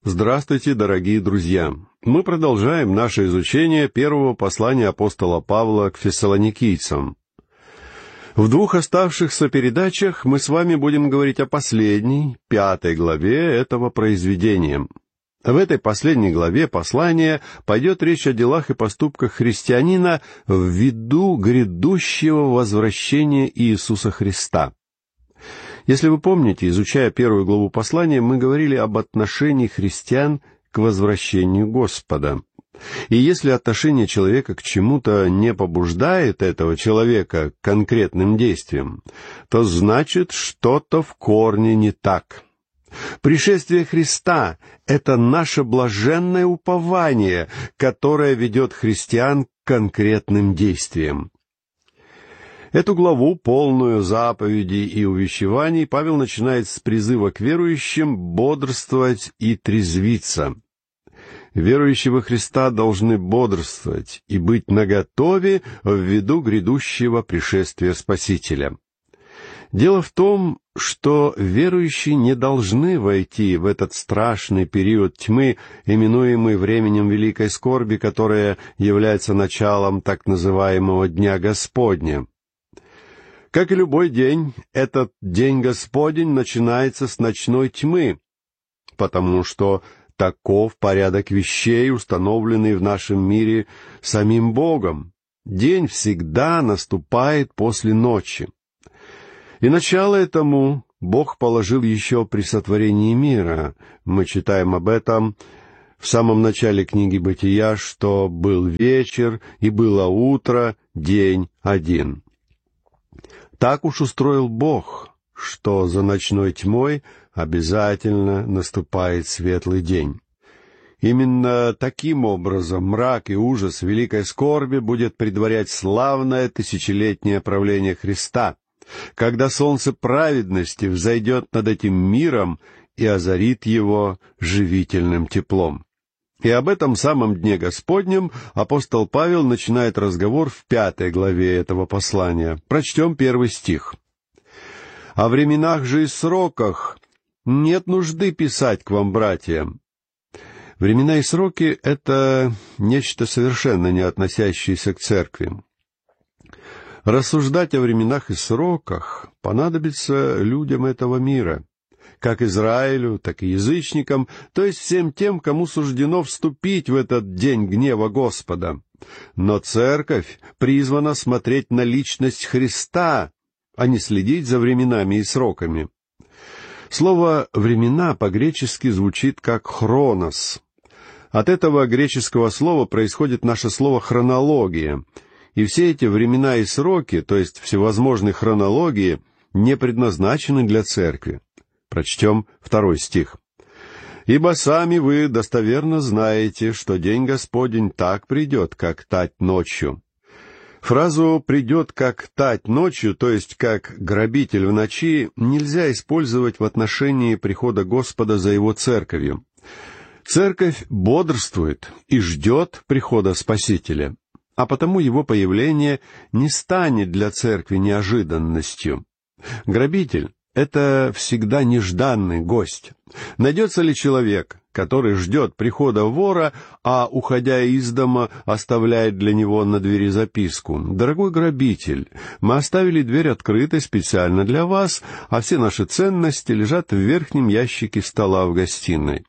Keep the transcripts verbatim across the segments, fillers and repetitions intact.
Здравствуйте, дорогие друзья! Мы продолжаем наше изучение первого послания апостола Павла к фессалоникийцам. В двух оставшихся передачах мы с вами будем говорить о последней, пятой главе этого произведения. В этой последней главе послания пойдет речь о делах и поступках христианина в виду грядущего возвращения Иисуса Христа. Если вы помните, изучая первую главу послания, мы говорили об отношении христиан к возвращению Господа. И если отношение человека к чему-то не побуждает этого человека к конкретным действиям, то значит, что-то в корне не так. Пришествие Христа — это наше блаженное упование, которое ведет христиан к конкретным действиям. Эту главу, полную заповедей и увещеваний, Павел начинает с призыва к верующим бодрствовать и трезвиться. Верующие во Христа должны бодрствовать и быть наготове в виду грядущего пришествия Спасителя. Дело в том, что верующие не должны войти в этот страшный период тьмы, именуемый временем великой скорби, которое является началом так называемого Дня Господня. Как и любой день, этот День Господень начинается с ночной тьмы, потому что таков порядок вещей, установленный в нашем мире самим Богом. День всегда наступает после ночи. И начало этому Бог положил еще при сотворении мира. Мы читаем об этом в самом начале книги Бытия, что был вечер и было утро, день один. Так уж устроил Бог, что за ночной тьмой обязательно наступает светлый день. Именно таким образом мрак и ужас великой скорби будет предварять славное тысячелетнее правление Христа, когда солнце праведности взойдет над этим миром и озарит его живительным теплом. И об этом самом Дне Господнем апостол Павел начинает разговор в пятой главе этого послания. Прочтем первый стих. «О временах же и сроках нет нужды писать к вам, братья». Времена и сроки — это нечто совершенно не относящееся к церкви. Рассуждать о временах и сроках понадобится людям этого мира, как Израилю, так и язычникам, то есть всем тем, кому суждено вступить в этот день гнева Господа. Но церковь призвана смотреть на личность Христа, а не следить за временами и сроками. Слово «времена» по-гречески звучит как «хронос». От этого греческого слова происходит наше слово «хронология». И все эти времена и сроки, то есть всевозможные хронологии, не предназначены для церкви. Прочтем второй стих. «Ибо сами вы достоверно знаете, что день Господень так придет, как тать ночью». Фразу «придет, как тать ночью», то есть как грабитель в ночи, нельзя использовать в отношении прихода Господа за Его церковью. Церковь бодрствует и ждет прихода Спасителя, а потому Его появление не станет для церкви неожиданностью. Грабитель — это всегда нежданный гость. Найдется ли человек, который ждет прихода вора, а, уходя из дома, оставляет для него на двери записку: «Дорогой грабитель, мы оставили дверь открытой специально для вас, а все наши ценности лежат в верхнем ящике стола в гостиной».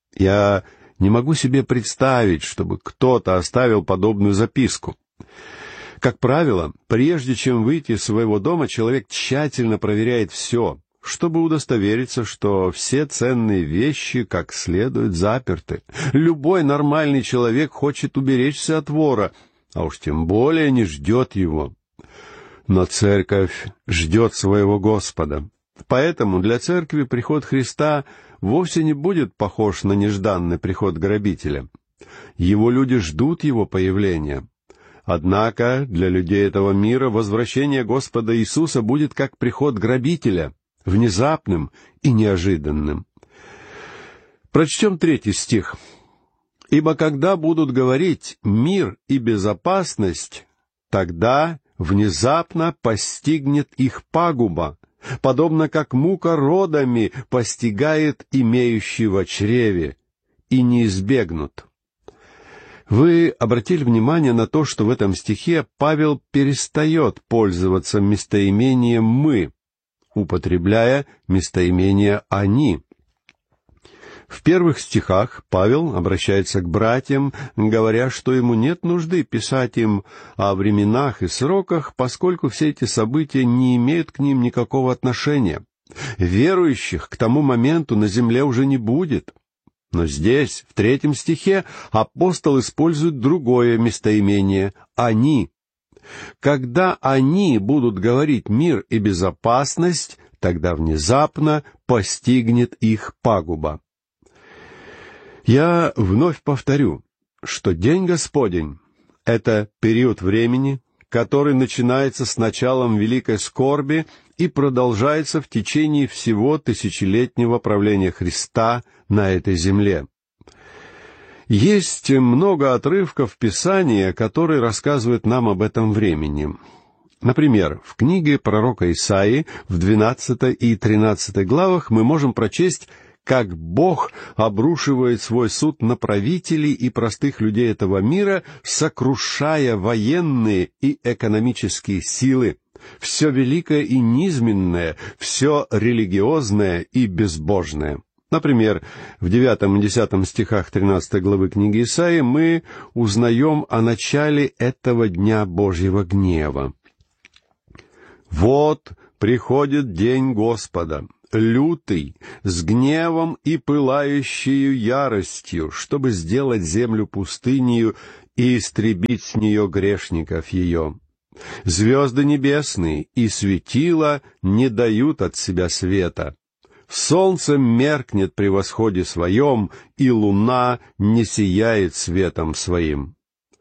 Я не могу себе представить, чтобы кто-то оставил подобную записку. Как правило, прежде чем выйти из своего дома, человек тщательно проверяет все, чтобы удостовериться, что все ценные вещи как следует заперты. Любой нормальный человек хочет уберечься от вора, а уж тем более не ждет его. Но церковь ждет своего Господа. Поэтому для церкви приход Христа вовсе не будет похож на нежданный приход грабителя. Его люди ждут Его появления. Однако для людей этого мира возвращение Господа Иисуса будет как приход грабителя, внезапным и неожиданным. Прочтем третий стих. «Ибо когда будут говорить мир и безопасность, тогда внезапно постигнет их пагуба, подобно как мука родами постигает имеющего чреве, и не избегнут. Вы обратили внимание на то, что в этом стихе Павел перестает пользоваться местоимением «мы», употребляя местоимение «они». В первых стихах Павел обращается к братьям, говоря, что ему нет нужды писать им о временах и сроках, поскольку все эти события не имеют к ним никакого отношения. Верующих к тому моменту на земле уже не будет. Но здесь, в третьем стихе, апостол использует другое местоимение «они». Когда они будут говорить мир и безопасность, тогда внезапно постигнет их пагуба. Я вновь повторю, что День Господень — это период времени, который начинается с началом великой скорби и продолжается в течение всего тысячелетнего правления Христа на этой земле. Есть много отрывков Писания, которые рассказывают нам об этом времени. Например, в книге пророка Исаии в двенадцатой и тринадцатой главах мы можем прочесть, как Бог обрушивает свой суд на правителей и простых людей этого мира, сокрушая военные и экономические силы, все великое и низменное, все религиозное и безбожное. Например, в девятом и десятом стихах тринадцатой главы книги Исаии мы узнаем о начале этого дня Божьего гнева. «Вот приходит день Господа, лютый, с гневом и пылающей яростью, чтобы сделать землю пустынею и истребить с нее грешников ее. Звезды небесные и светила не дают от себя света. Солнце меркнет при восходе своем, и луна не сияет светом своим».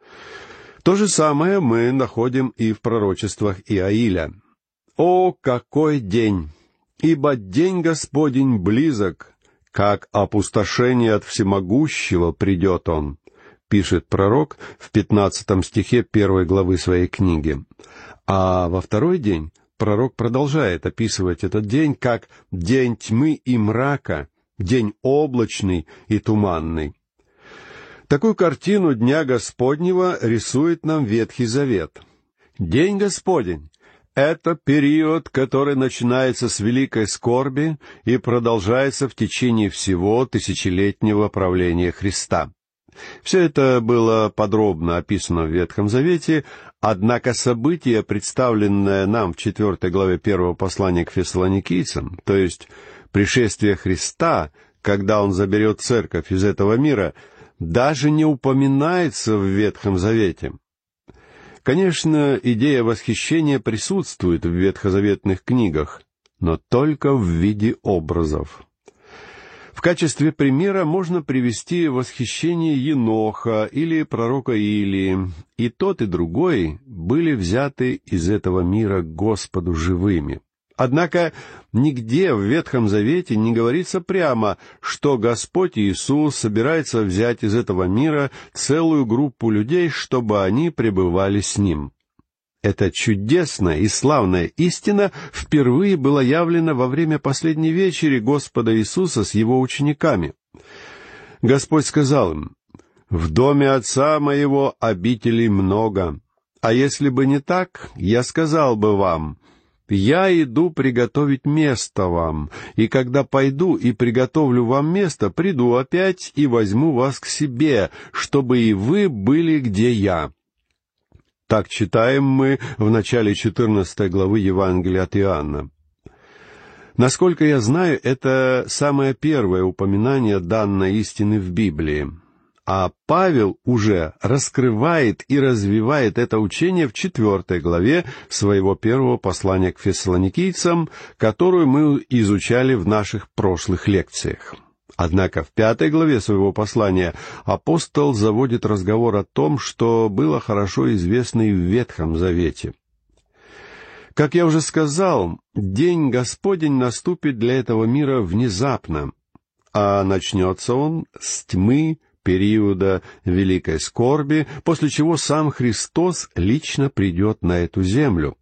То же самое мы находим и в пророчествах Иаиля. «О, какой день! Ибо день Господень близок, как опустошение от всемогущего придет он», пишет пророк в пятнадцатом стихе первой главы своей книги. А во второй день пророк продолжает описывать этот день как день тьмы и мрака, день облачный и туманный. Такую картину Дня Господнего рисует нам Ветхий Завет. День Господень — это период, который начинается с великой скорби и продолжается в течение всего тысячелетнего правления Христа. Все это было подробно описано в Ветхом Завете, однако событие, представленное нам в четвертой главе первого послания к Фессалоникийцам, то есть пришествие Христа, когда Он заберет церковь из этого мира, даже не упоминается в Ветхом Завете. Конечно, идея восхищения присутствует в ветхозаветных книгах, но только в виде образов. В качестве примера можно привести восхищение Еноха или пророка Илии. И тот, и другой были взяты из этого мира к Господу живыми. Однако нигде в Ветхом Завете не говорится прямо, что Господь Иисус собирается взять из этого мира целую группу людей, чтобы они пребывали с Ним. Эта чудесная и славная истина впервые была явлена во время последней вечери Господа Иисуса с Его учениками. Господь сказал им: «В доме Отца Моего обителей много, а если бы не так, я сказал бы вам: я иду приготовить место вам, и когда пойду и приготовлю вам место, приду опять и возьму вас к себе, чтобы и вы были, где я». Так читаем мы в начале четырнадцатой главы Евангелия от Иоанна. Насколько я знаю, это самое первое упоминание данной истины в Библии. А Павел уже раскрывает и развивает это учение в четвертой главе своего первого послания к Фессалоникийцам, которую мы изучали в наших прошлых лекциях. Однако в пятой главе своего послания апостол заводит разговор о том, что было хорошо известно и в Ветхом Завете. Как я уже сказал, День Господень наступит для этого мира внезапно, а начнется он с тьмы периода великой скорби, после чего сам Христос лично придет на эту землю.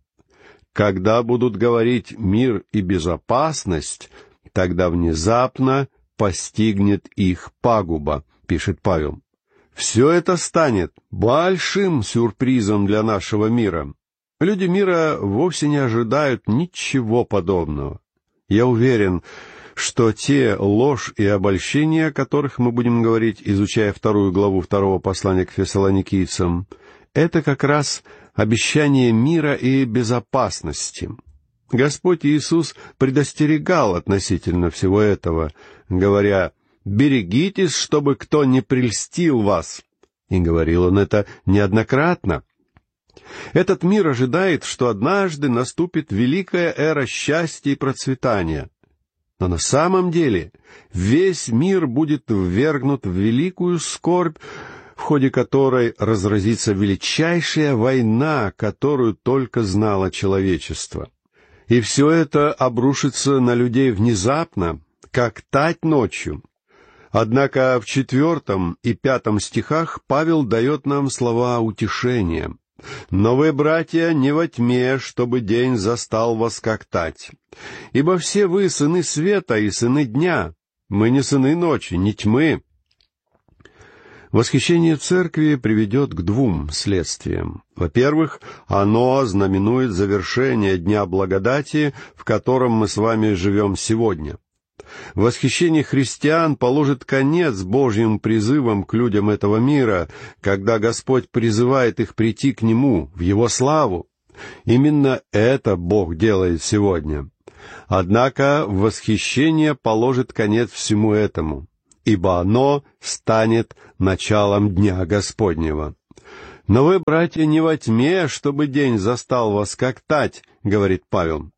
Когда будут говорить «мир и безопасность», тогда внезапно постигнет их пагуба, пишет Павел. Все это станет большим сюрпризом для нашего мира. Люди мира вовсе не ожидают ничего подобного. Я уверен, что те ложь и обольщения, о которых мы будем говорить, изучая вторую главу второго послания к фессалоникийцам, это как раз обещание мира и безопасности. Господь Иисус предостерегал относительно всего этого, говоря: «Берегитесь, чтобы кто не прельстил вас». И говорил он это неоднократно. Этот мир ожидает, что однажды наступит великая эра счастья и процветания. Но на самом деле весь мир будет ввергнут в великую скорбь, в ходе которой разразится величайшая война, которую только знало человечество. И все это обрушится на людей внезапно, как тать ночью. Однако в четвертом и пятом стихах Павел дает нам слова утешения. «Но вы, братья, не во тьме, чтобы день застал вас как тать. Ибо все вы сыны света и сыны дня. Мы не сыны ночи, не тьмы». Восхищение церкви приведет к двум следствиям. Во-первых, оно знаменует завершение Дня Благодати, в котором мы с вами живем сегодня. Восхищение христиан положит конец Божьим призывам к людям этого мира, когда Господь призывает их прийти к Нему, в Его славу. Именно это Бог делает сегодня. Однако восхищение положит конец всему этому, ибо оно станет началом Дня Господнего. «Но вы, братья, не во тьме, чтобы день застал вас как тать», — говорит Павел.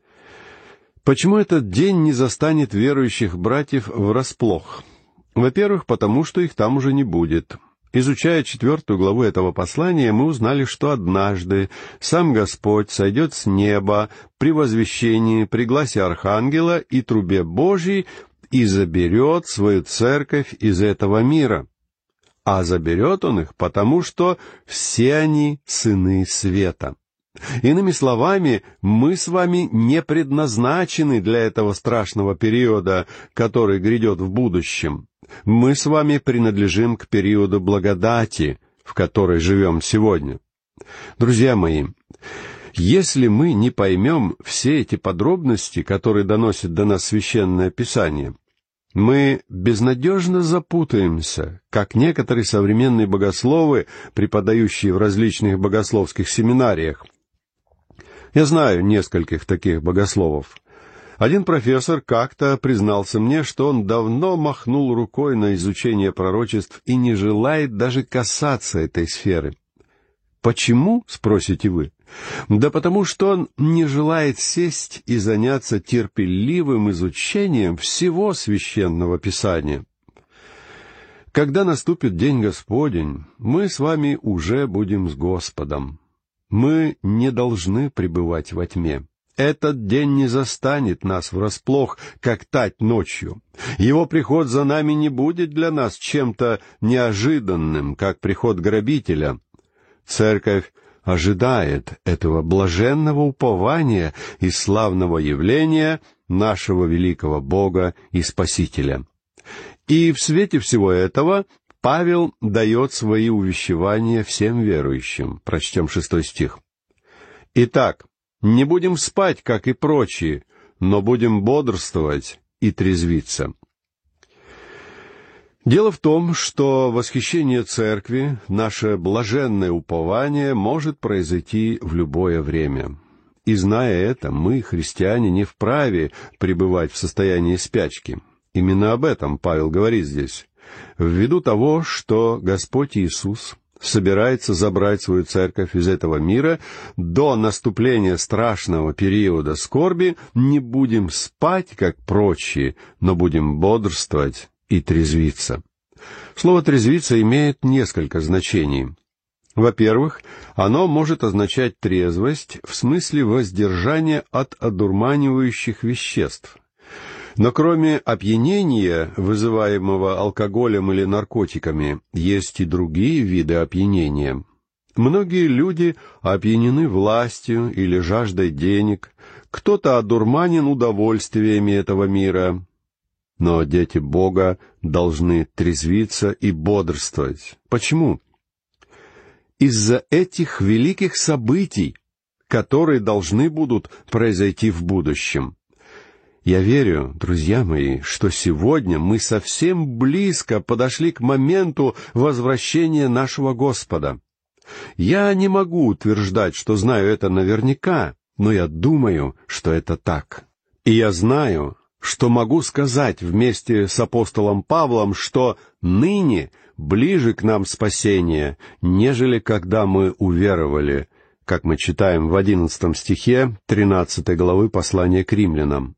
Почему этот день не застанет верующих братьев врасплох? Во-первых, потому что их там уже не будет. Изучая четвертую главу этого послания, мы узнали, что однажды сам Господь сойдет с неба при возвещении, при гласе архангела и трубе Божьей и заберет свою церковь из этого мира. А заберет Он их, потому что все они сыны света. Иными словами, мы с вами не предназначены для этого страшного периода, который грядет в будущем. Мы с вами принадлежим к периоду благодати, в которой живем сегодня. Друзья мои, если мы не поймем все эти подробности, которые доносит до нас Священное Писание, мы безнадежно запутаемся, как некоторые современные богословы, преподающие в различных богословских семинариях. Я знаю нескольких таких богословов. Один профессор как-то признался мне, что он давно махнул рукой на изучение пророчеств и не желает даже касаться этой сферы. Почему, спросите вы? Да потому что он не желает сесть и заняться терпеливым изучением всего Священного Писания. Когда наступит День Господень, мы с вами уже будем с Господом. Мы не должны пребывать во тьме. Этот день не застанет нас врасплох, как тать ночью. Его приход за нами не будет для нас чем-то неожиданным, как приход грабителя. Церковь ожидает этого блаженного упования и славного явления нашего великого Бога и Спасителя. И в свете всего этого Павел дает свои увещевания всем верующим. Прочтем шестой стих. «Итак, не будем спать, как и прочие, но будем бодрствовать и трезвиться». Дело в том, что восхищение церкви, наше блаженное упование, может произойти в любое время. И зная это, мы, христиане, не вправе пребывать в состоянии спячки. Именно об этом Павел говорит здесь. Ввиду того, что Господь Иисус собирается забрать свою церковь из этого мира, до наступления страшного периода скорби не будем спать, как прочие, но будем бодрствовать и трезвиться. Слово «трезвиться» имеет несколько значений. Во-первых, оно может означать трезвость в смысле воздержания от одурманивающих веществ. Но кроме опьянения, вызываемого алкоголем или наркотиками, есть и другие виды опьянения. Многие люди опьянены властью или жаждой денег, кто-то одурманен удовольствиями этого мира. Но дети Бога должны трезвиться и бодрствовать. Почему? Из-за этих великих событий, которые должны будут произойти в будущем. Я верю, друзья мои, что сегодня мы совсем близко подошли к моменту возвращения нашего Господа. Я не могу утверждать, что знаю это наверняка, но я думаю, что это так. И я знаю, что могу сказать вместе с апостолом Павлом, что ныне ближе к нам спасение, нежели когда мы уверовали, как мы читаем в одиннадцатом стихе тринадцатой главы послания к римлянам.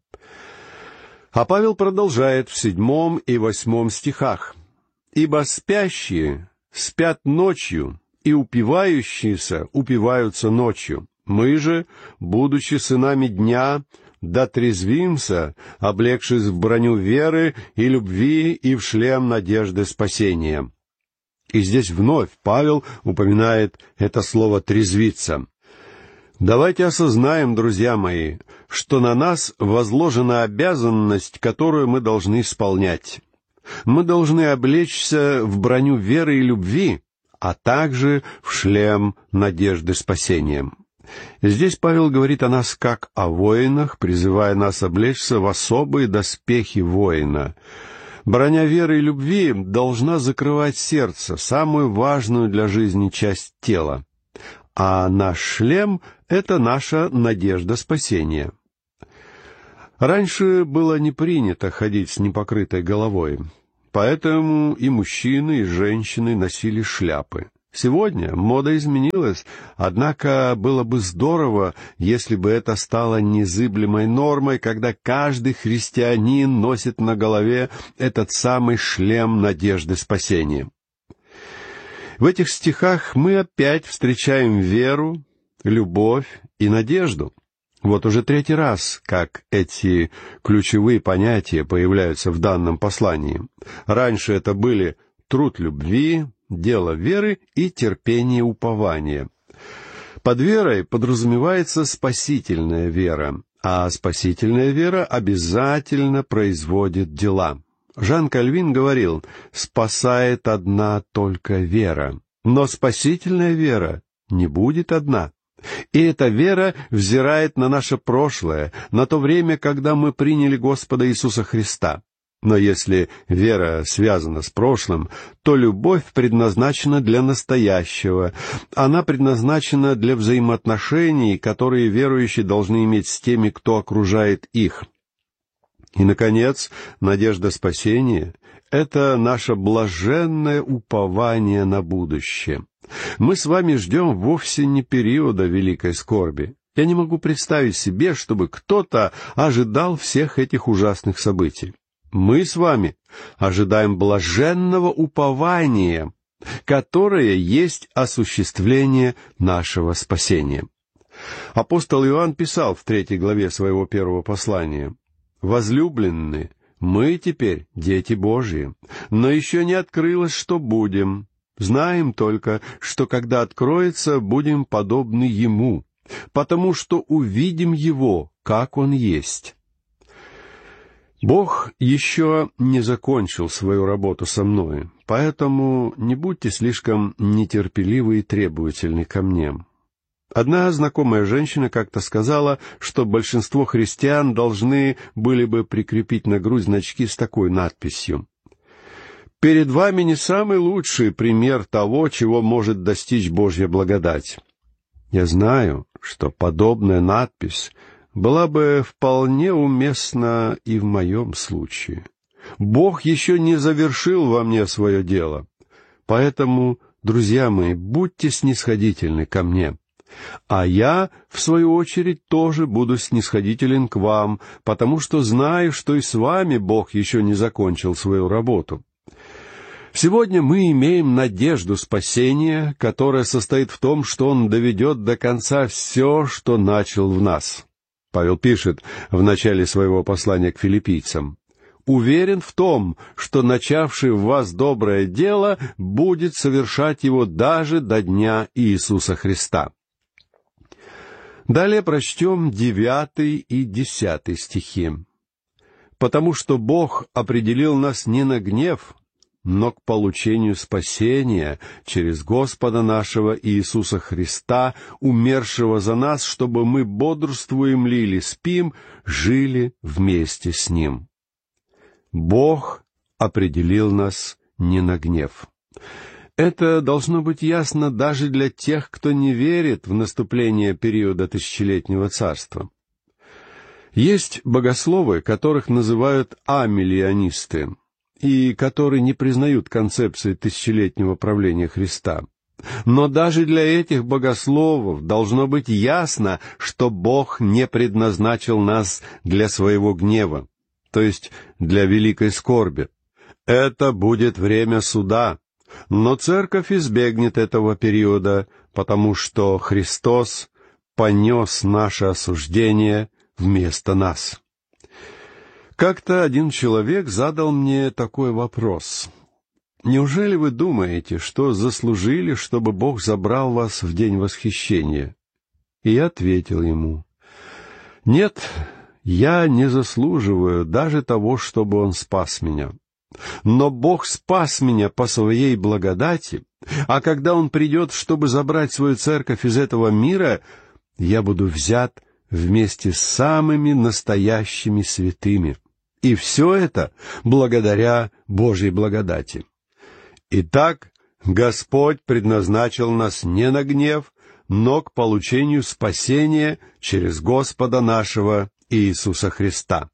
А Павел продолжает в седьмом и восьмом стихах. «Ибо спящие спят ночью, и упивающиеся упиваются ночью. Мы же, будучи сынами дня, дотрезвимся, облегшись в броню веры и любви и в шлем надежды спасения». И здесь вновь Павел упоминает это слово «трезвиться». Давайте осознаем, друзья мои, что на нас возложена обязанность, которую мы должны исполнять. Мы должны облечься в броню веры и любви, а также в шлем надежды спасения. Здесь Павел говорит о нас как о воинах, призывая нас облечься в особые доспехи воина. Броня веры и любви должна закрывать сердце, самую важную для жизни часть тела. А наш шлем — это наша надежда спасения. Раньше было не принято ходить с непокрытой головой, поэтому и мужчины, и женщины носили шляпы. Сегодня мода изменилась, однако было бы здорово, если бы это стало незыблемой нормой, когда каждый христианин носит на голове этот самый шлем надежды спасения. В этих стихах мы опять встречаем веру, любовь и надежду. Вот уже третий раз, как эти ключевые понятия появляются в данном послании. Раньше это были труд любви, дело веры и терпение упования. Под верой подразумевается спасительная вера, а спасительная вера обязательно производит дела. Жан Кальвин говорил: «Спасает одна только вера». Но спасительная вера не будет одна. И эта вера взирает на наше прошлое, на то время, когда мы приняли Господа Иисуса Христа. Но если вера связана с прошлым, то любовь предназначена для настоящего. Она предназначена для взаимоотношений, которые верующие должны иметь с теми, кто окружает их. И, наконец, надежда спасения — это наше блаженное упование на будущее. Мы с вами ждем вовсе не периода великой скорби. Я не могу представить себе, чтобы кто-то ожидал всех этих ужасных событий. Мы с вами ожидаем блаженного упования, которое есть осуществление нашего спасения. Апостол Иоанн писал в третьей главе своего первого послания: «Возлюбленные, мы теперь дети Божьи, но еще не открылось, что будем. Знаем только, что когда откроется, будем подобны Ему, потому что увидим Его, как Он есть». Бог еще не закончил свою работу со мной, поэтому не будьте слишком нетерпеливы и требовательны ко мне. Одна знакомая женщина как-то сказала, что большинство христиан должны были бы прикрепить на грудь значки с такой надписью: «Перед вами не самый лучший пример того, чего может достичь Божья благодать». Я знаю, что подобная надпись была бы вполне уместна и в моем случае. Бог еще не завершил во мне свое дело. Поэтому, друзья мои, будьте снисходительны ко мне. А я, в свою очередь, тоже буду снисходителен к вам, потому что знаю, что и с вами Бог еще не закончил свою работу. Сегодня мы имеем надежду спасения, которая состоит в том, что Он доведет до конца все, что начал в нас. Павел пишет в начале своего послания к филиппийцам: «Уверен в том, что начавший в вас доброе дело будет совершать его даже до дня Иисуса Христа». Далее прочтем девятый и десятый стихи. потому что Бог определил нас не на гнев, но к получению спасения через Господа нашего Иисуса Христа, умершего за нас, чтобы мы бодрствуем ли или спим, жили вместе с Ним. Бог определил нас не на гнев. Это должно быть ясно даже для тех, кто не верит в наступление периода тысячелетнего царства. Есть богословы, которых называют амиллионисты, и которые не признают концепции тысячелетнего правления Христа. Но даже для этих богословов должно быть ясно, что Бог не предназначил нас для своего гнева, то есть для великой скорби. Это будет время суда, но церковь избегнет этого периода, потому что Христос понес наше осуждение вместо нас. Как-то один человек задал мне такой вопрос: «Неужели вы думаете, что заслужили, чтобы Бог забрал вас в день восхищения?» И я ответил ему: «Нет, я не заслуживаю даже того, чтобы Он спас меня. Но Бог спас меня по Своей благодати, а когда Он придет, чтобы забрать свою церковь из этого мира, я буду взят вместе с самыми настоящими святыми. И все это благодаря Божьей благодати. Итак, Господь предназначил нас не на гнев, но к получению спасения через Господа нашего Иисуса Христа».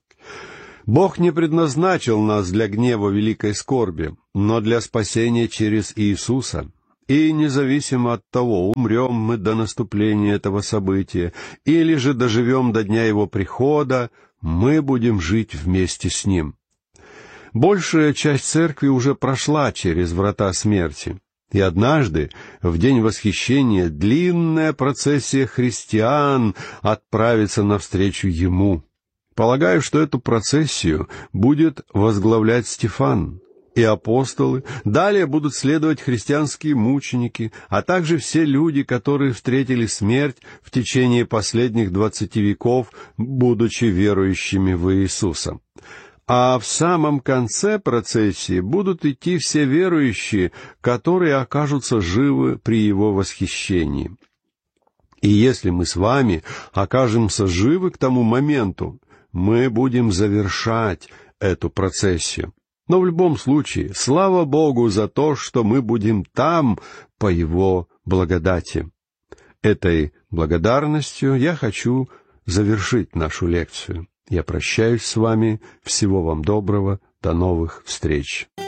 Бог не предназначил нас для гнева великой скорби, но для спасения через Иисуса. И независимо от того, умрем мы до наступления этого события, или же доживем до дня Его прихода, мы будем жить вместе с Ним. Большая часть церкви уже прошла через врата смерти, и однажды, в день восхищения, длинная процессия христиан отправится навстречу Ему. Полагаю, что эту процессию будет возглавлять Стефан, и апостолы, далее будут следовать христианские мученики, а также все люди, которые встретили смерть в течение последних двадцати веков, будучи верующими в Иисуса. А в самом конце процессии будут идти все верующие, которые окажутся живы при Его восхищении. И если мы с вами окажемся живы к тому моменту, мы будем завершать эту процессию. Но в любом случае, слава Богу за то, что мы будем там по Его благодати. Этой благодарностью я хочу завершить нашу лекцию. Я прощаюсь с вами. Всего вам доброго. До новых встреч.